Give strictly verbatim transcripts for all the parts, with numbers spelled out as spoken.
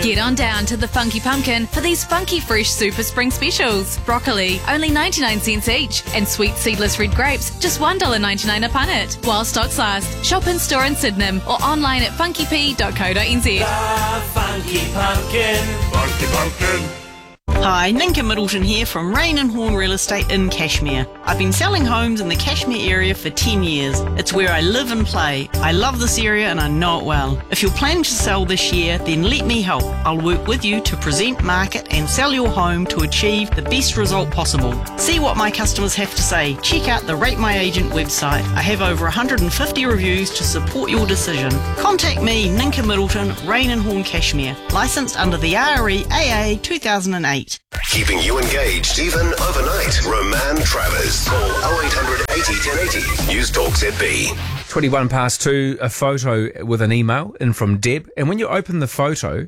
Get on down to the Funky Pumpkin for these funky fresh super spring specials. Broccoli, only ninety-nine cents each. And sweet seedless red grapes, just one dollar ninety-nine a punnet. While stocks last. Shop in store in Sydenham or online at funky p dot co dot n z. The Funky Pumpkin. Funky Pumpkin. Hi, Ninka Middleton here from Rain and Horn Real Estate in Cashmere. I've been selling homes in the Cashmere area for ten years. It's where I live and play. I love this area and I know it well. If you're planning to sell this year, then let me help. I'll work with you to present, market and sell your home to achieve the best result possible. See what my customers have to say. Check out the Rate My Agent website. I have over one hundred fifty reviews to support your decision. Contact me, Ninka Middleton, Rain and Horn Cashmere. Licensed under the R R E A A two thousand eight. Keeping you engaged even overnight. Roman Travers. Call oh eight hundred eighty ten eighty. News Talk Z B. twenty-one past two, a photo with an email in from Deb. And when you open the photo,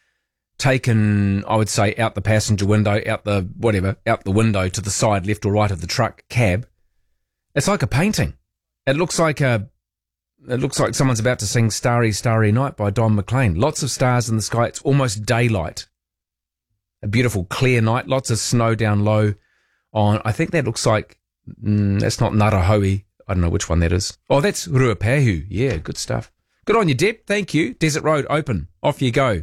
taken, I would say, out the passenger window, out the, whatever, out the window to the side, left or right of the truck cab, it's like a painting. It looks like a, it looks like someone's about to sing Starry, Starry Night by Don McLean. Lots of stars in the sky. It's almost daylight. A beautiful clear night, lots of snow down low on, I think that looks like, mm, that's not Ngarahoe. I don't know which one that is. Oh, that's Ruapehu. Yeah, good stuff. Good on you, Deb. Thank you. Desert Road open. Off you go.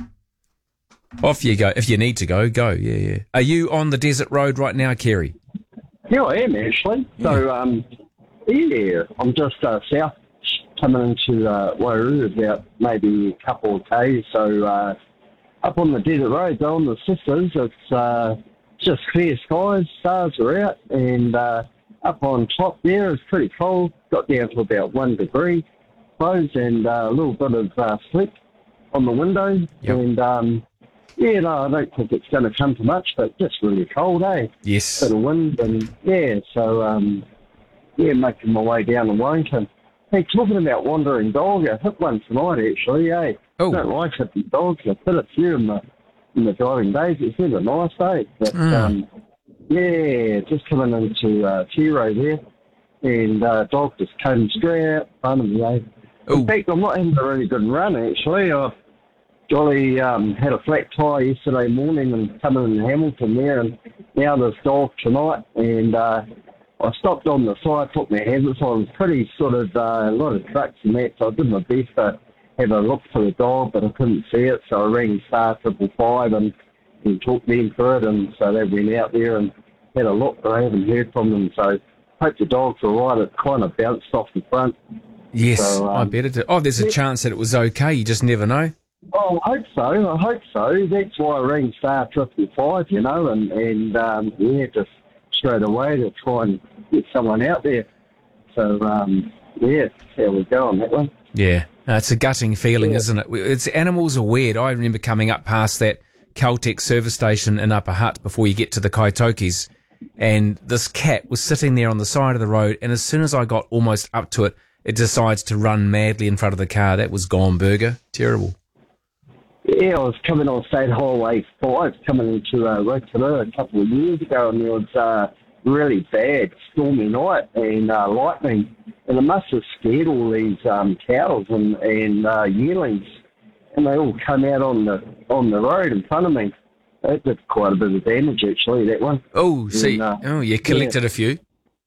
Off you go. If you need to go, go. Yeah, yeah. Are you on the Desert Road right now, Kerry? Yeah, I am actually. Yeah. So, um, yeah, I'm just uh, south coming into uh, Wairua, about maybe a couple of k's. So, uh, up on the Desert Road, though, on the Sisters, it's uh, just clear skies, stars are out, and uh, up on top there is pretty cold. Got down to about one degree, close, and uh, a little bit of uh, slick on the window. Yep. And, um, yeah, no, I don't think it's going to come to much, but just really cold, eh? Yes. Bit of wind, and, yeah, so, um, yeah, making my way down to Wellington. Hey, talking about wandering dog, I hit one tonight, actually, eh? Oh. I don't like hitting dogs. I've hit a few in the, in the driving days. It's been a nice day. But, Mm. um, yeah, just coming into uh, Tiro there, and uh, dog just came straight out in front of me, eh? Oh. In fact, I'm not having a really good run, actually. I Jolly um, had a flat tyre yesterday morning and coming in Hamilton there, and now this dog tonight, and uh, I stopped on the side, took my hazards on. It was pretty sort of uh, a lot of trucks and that, so I did my best to have a look for the dog, but I couldn't see it, so I rang star triple five and, and talked them through it, and so they went out there and had a look, but I haven't heard from them, so hope the dog's all right. It kind of bounced off the front. Yes, So, um, I bet it did. Oh, there's a yeah. chance that it was okay. You just never know. Oh, I hope so. I hope so. That's why I rang star triple five, you know, and, and um, yeah, just straight away to try and get someone out there. So, um, yeah, that's how we go on that one. Yeah. No, it's a gutting feeling, Yeah. isn't it? It's animals are weird. I remember coming up past that Caltex service station in Upper Hutt before you get to the Kaitokis, and this cat was sitting there on the side of the road, and as soon as I got almost up to it, it decides to run madly in front of the car. That was gone burger. Terrible. Yeah, I was coming on State Highway five, coming into uh, Rotorua a couple of years ago, and there was uh, really bad stormy night and uh, lightning, and it must have scared all these um, cows and, and uh, yearlings, and they all come out on the on the road in front of me. That did quite a bit of damage, actually, that one. Oh, see, And, uh, oh, you collected a few.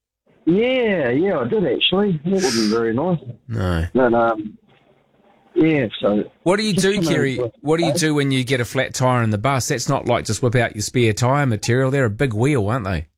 Yeah, yeah, I did, actually. It wasn't very nice. No. But, um, yeah, so... What do you Just do, come Kerry? over- What do you do when you get a flat tyre in the bus? That's not like just whip out your spare tyre material. They're a big wheel, aren't they?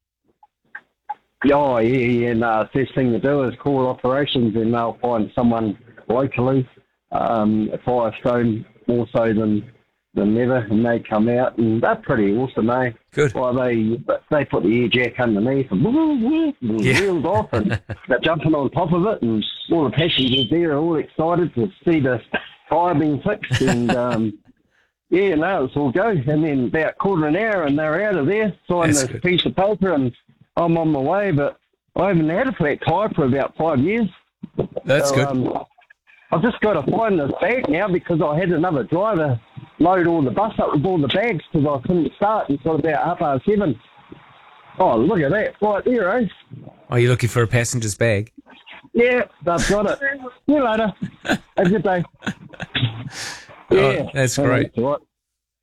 Oh, yeah, yeah, and uh, first thing to do is call operations, and they'll find someone locally, um, a Firestone more so than, than never, and they come out, and they're pretty awesome, eh? Good. Well, they they put the air jack underneath and wheels Yeah. off, and they're jumping on top of it, and all the passengers there are all excited to see the tyre being fixed, and um, yeah, no, it's all go. And then about a quarter of an hour, and they're out of there, sign That's this good. piece of paper, and I'm on my way, but I haven't had a flat tyre for about five years. That's So, good. Um, I've just got to find this bag now because I had another driver load all the bus up with all the bags because I couldn't start until about half past seven. Oh, look at that. Right there, eh? Are you looking for a passenger's bag? Yeah, I've got it. See you later. Have a good day. Oh, that's great. All right.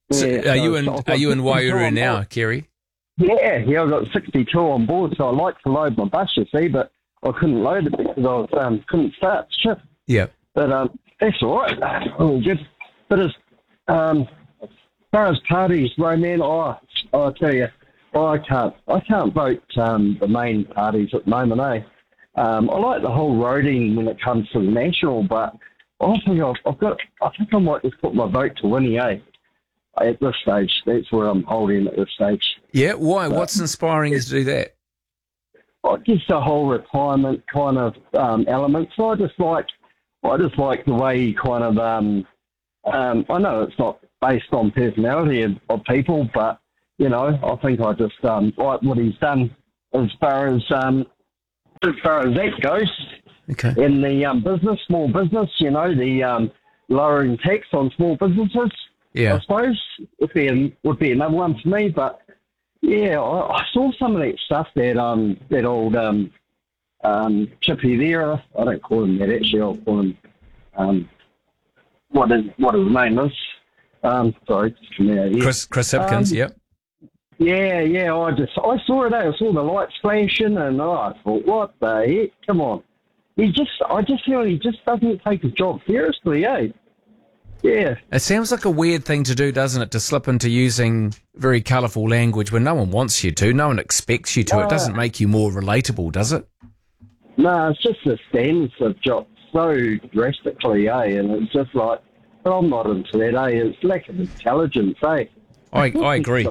So Yeah, are you so in I've got are you in sixty-two Waiouru on now, board. Kerry? Yeah, yeah, I've got sixty-two on board, so I like to load my bus, you see, but I couldn't load it because I was, um, couldn't start the shift. Yeah. But um, that's all right. Oh, good. But as, um, as far as parties, Roman, oh, I'll tell you, I can't, I can't vote um, the main parties at the moment, eh? Um, I like the whole roading when it comes to the national, but I think I've, I've got, I think I might just put my vote to Winnie, eh? At this stage, that's where I'm holding at this stage. Yeah, why? What's inspiring you to do that? I guess the whole retirement kind of um, element. So I just like, I just like the way he kind of. Um, um, I know it's not based on personality of, of people, but you know, I think I just um, like what he's done as far as um, as far as that goes Okay. in the um, business, small business. You know, the um, lowering tax on small businesses. Yeah. I suppose would be would be another one for me, but. Yeah, I, I saw some of that stuff that um that old um um Chippy there. I don't call him that actually. I'll call him um what is what his name is. Um, sorry, just come out here. Chris Chris Hipkins, Um, yep. Yeah, yeah. I just I saw it. I saw the lights flashing, and oh, I thought, what the heck? Come on, he just I just feel he just doesn't take his job seriously, eh? Yeah. It sounds like a weird thing to do, doesn't it? To slip into using very colourful language when no one wants you to, no one expects you to. It doesn't make you more relatable, does it? No, it's just the standards have dropped so drastically, eh? And it's just like, but I'm not into that, eh? It's lack of intelligence, eh? I, I agree.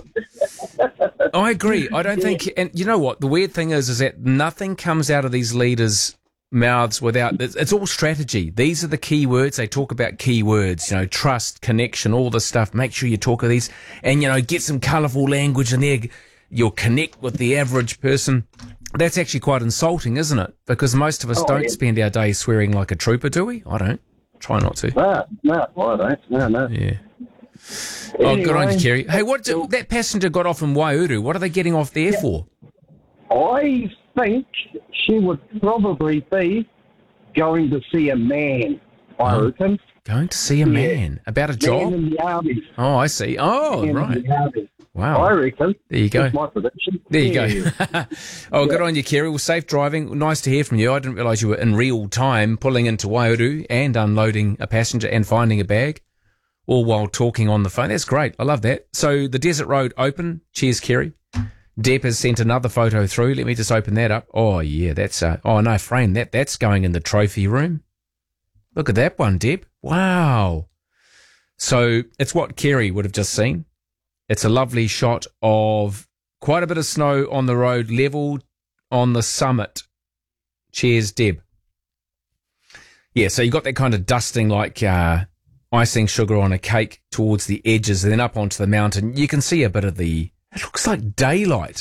I agree. I don't think, and you know what? The weird thing is, is that nothing comes out of these leaders' mouths without, it's, it's all strategy. These are the key words. They talk about key words, you know, trust, connection, all this stuff. Make sure you talk of these and, you know, get some colourful language in there. You'll connect with the average person. That's actually quite insulting, isn't it? Because most of us Oh, don't yeah. spend our days swearing like a trooper, do we? I don't. Try not to. No, no, I don't. No, no. Yeah. Oh, good on you, Anyway, Kerry. Hey, what do, that passenger got off in Waiouru? What are they getting off there for? I think she would probably be going to see a man, I reckon. Going to see a man about a Man job? in the army. Oh, I see. Oh, Man right. in the army. I Wow. reckon. There you go. That's my prediction. There you Yeah. go. Oh, good on you, Kerry. Well, safe driving. Nice to hear from you. I didn't realise you were in real time pulling into Waiouru and unloading a passenger and finding a bag, all while talking on the phone. That's great. I love that. So the Desert Road open. Cheers, Kerry. Deb has sent another photo through. Let me just open that up. Oh, yeah, that's... Uh, oh, no, frame. That, that's going in the trophy room. Look at that one, Deb. Wow. So it's what Kerry would have just seen. It's a lovely shot of quite a bit of snow on the road, level on the summit. Cheers, Deb. Yeah, so you got that kind of dusting like uh, icing sugar on a cake towards the edges and then up onto the mountain. You can see a bit of the... It looks like daylight.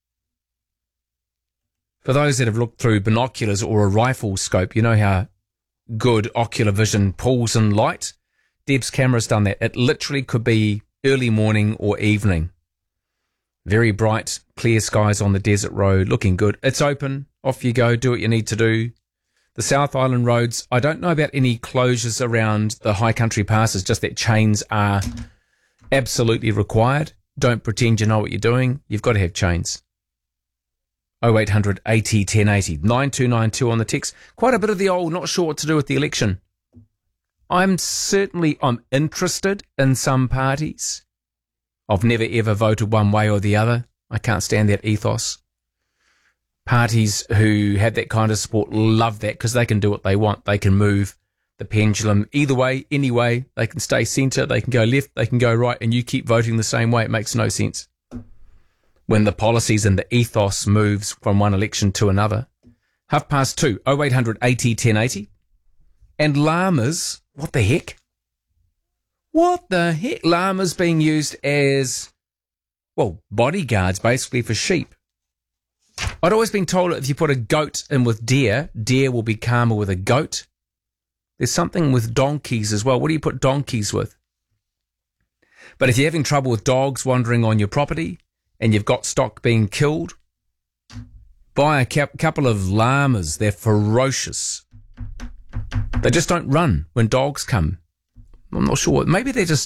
For those that have looked through binoculars or a rifle scope, you know how good ocular vision pulls in light. Deb's camera's done that. It literally could be early morning or evening. Very bright, clear skies on the desert road, looking good. It's open. Off you go. Do what you need to do. The South Island roads, I don't know about any closures around the high country passes, just that chains are absolutely required. Don't pretend you know what you're doing. You've got to have chains. oh eight hundred eighty ten eighty. nine two nine two on the text. Quite a bit of the old, not sure what to do with the election. I'm certainly, I'm interested in some parties. I've never ever voted one way or the other. I can't stand that ethos. Parties who have that kind of support love that because they can do what they want. They can move the pendulum either way, any way. They can stay centre, they can go left, they can go right, and you keep voting the same way. It makes no sense when the policies and the ethos moves from one election to another. Half past two, oh eight hundred eighty ten eighty. And llamas, what the heck? What the heck? Llamas being used as, well, bodyguards basically for sheep. I'd always been told that if you put a goat in with deer, deer will be calmer with a goat. There's something with donkeys as well. What do you put donkeys with? But if you're having trouble with dogs wandering on your property and you've got stock being killed, buy a cap- couple of llamas. They're ferocious. They just don't run when dogs come. I'm not sure. Maybe they're just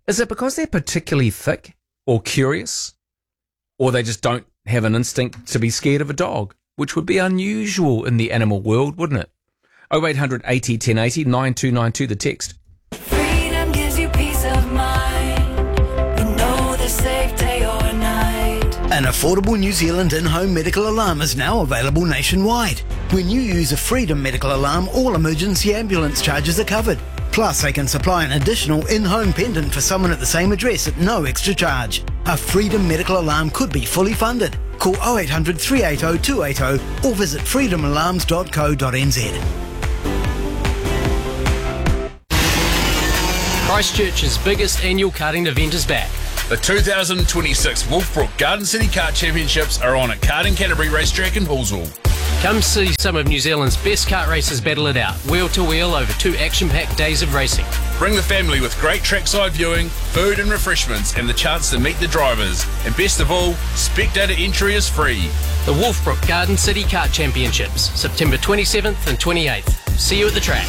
Is it because they're particularly thick or curious, or they just don't have an instinct to be scared of a dog, which would be unusual in the animal world, wouldn't it? oh eight hundred eighty ten eighty, nine two nine two, the text. Freedom gives you peace of mind. You know the safe day or night. An affordable New Zealand in-home medical alarm is now available nationwide. When you use a Freedom medical alarm, all emergency ambulance charges are covered. Plus, they can supply an additional in-home pendant for someone at the same address at no extra charge. A Freedom medical alarm could be fully funded. Call oh eight hundred three eight oh two eight oh or visit freedom alarms dot co dot n z. Christchurch's biggest annual karting event is back. The two thousand twenty-six Wolfbrook Garden City Kart Championships are on at Karting Canterbury Racetrack in Hallsville. Come see some of New Zealand's best kart racers battle it out, wheel to wheel over two action-packed days of racing. Bring the family with great trackside viewing, food and refreshments, and the chance to meet the drivers. And best of all, spectator entry is free. The Wolfbrook Garden City Kart Championships, September twenty-seventh and twenty-eighth. See you at the track.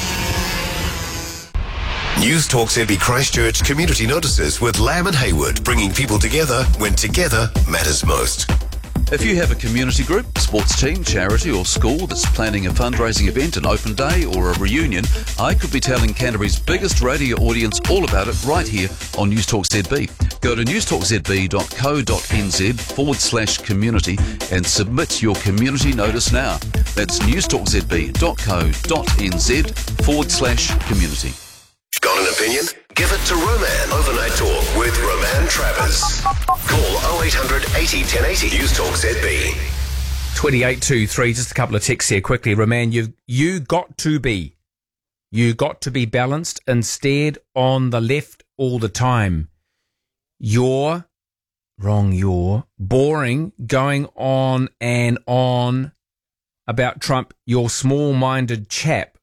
News Talk Z B Christchurch community notices with Lamb and Hayward, bringing people together when together matters most. If you have a community group, sports team, charity or school that's planning a fundraising event, an open day or a reunion, I could be telling Canterbury's biggest radio audience all about it right here on News Talk Z B. Go to newstalkzb.co.nz forward slash community and submit your community notice now. That's newstalkzb.co.nz forward slash community. Got an opinion? Give it to Roman. Overnight Talk with Roman Travers. Call oh eight hundred eighty ten eighty. News Talk Z B. twenty-eight two three, just a couple of texts here quickly. Roman, you've you got to be. You got to be balanced instead on the left all the time. You're, wrong you're, boring, going on and on about Trump, you're small-minded chap.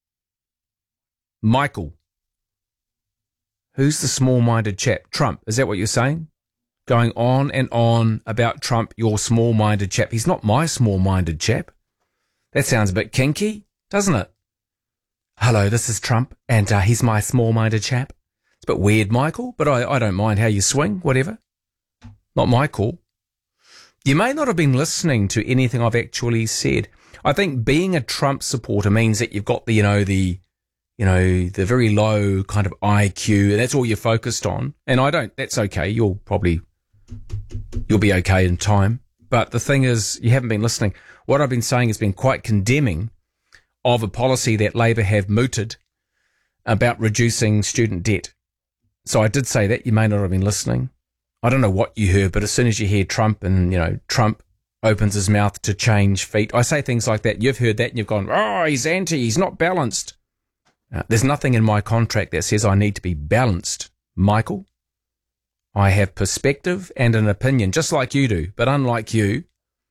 Michael. Who's the small-minded chap? Trump. Is that what you're saying? Going on and on about Trump, your small-minded chap. He's not my small-minded chap. That sounds a bit kinky, doesn't it? Hello, this is Trump, and uh, he's my small-minded chap. It's a bit weird, Michael, but I, I don't mind how you swing, whatever. Not my call. You may not have been listening to anything I've actually said. I think being a Trump supporter means that you've got the, you know, the... you know, the very low kind of I Q, and that's all you're focused on. And I don't, that's okay. You'll probably, you'll be okay in time. But the thing is, you haven't been listening. What I've been saying has been quite condemning of a policy that Labor have mooted about reducing student debt. So I did say that. You may not have been listening. I don't know what you heard, but as soon as you hear Trump and, you know, Trump opens his mouth to change feet, I say things like that. You've heard that and you've gone, oh, he's anti, he's not balanced. Uh, there's nothing in my contract that says I need to be balanced, Michael. I have perspective and an opinion, just like you do. But unlike you,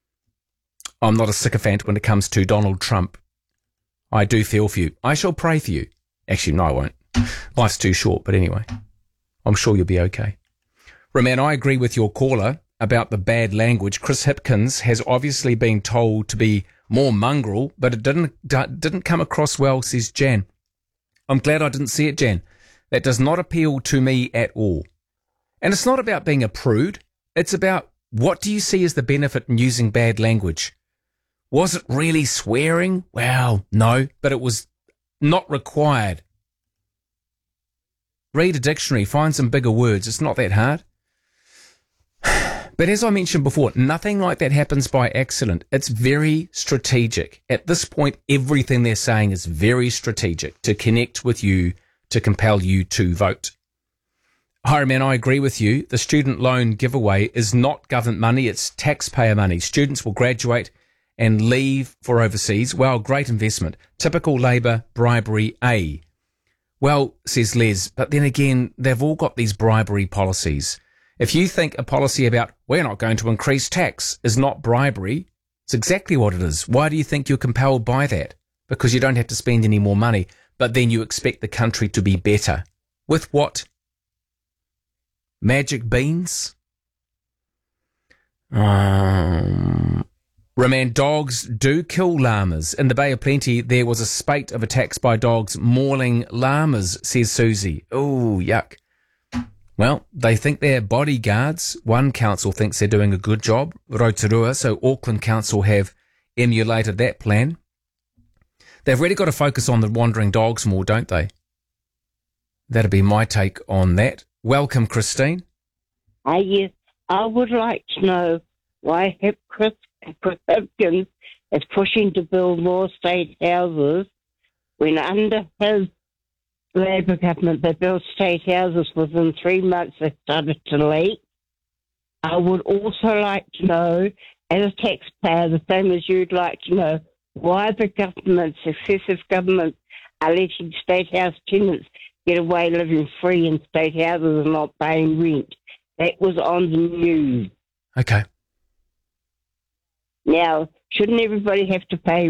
I'm not a sycophant when it comes to Donald Trump. I do feel for you. I shall pray for you. Actually, no, I won't. Life's too short, but anyway, I'm sure you'll be okay. Roman, I agree with your caller about the bad language. Chris Hipkins has obviously been told to be more mongrel, but it didn't didn't come across well, says Jan. I'm glad I didn't see it, Jan. That does not appeal to me at all. And it's not about being a prude. It's about what do you see as the benefit in using bad language? Was it really swearing? Well, no, but it was not required. Read a dictionary, find some bigger words. It's not that hard. But as I mentioned before, nothing like that happens by accident. It's very strategic. At this point, everything they're saying is very strategic to connect with you, to compel you to vote. Hi, man, I agree with you. The student loan giveaway is not government money. It's taxpayer money. Students will graduate and leave for overseas. Well, great investment. Typical Labor bribery A. Well, says Les, but then again, they've all got these bribery policies. If you think a policy about we're not going to increase tax is not bribery, it's exactly what it is. Why do you think you're compelled by that? Because you don't have to spend any more money, but then you expect the country to be better. With what? Magic beans? Um, Roman, dogs do kill llamas. In the Bay of Plenty, there was a spate of attacks by dogs mauling llamas, says Susie. Oh, yuck. Well, they think they're bodyguards. One council thinks they're doing a good job, Rotorua, so Auckland Council have emulated that plan. They've really got to focus on the wandering dogs more, don't they? That'd be my take on that. Welcome, Christine. Uh, yes, I would like to know why Hip Chris Hipkins is pushing to build more state houses when under his Labour government they built state houses within three months they started to leak. I would also like to know, as a taxpayer, the same as you'd like to know, why the government, successive governments, are letting state house tenants get away living free in state houses and not paying rent. That was on the news. Okay. Now, shouldn't everybody have to pay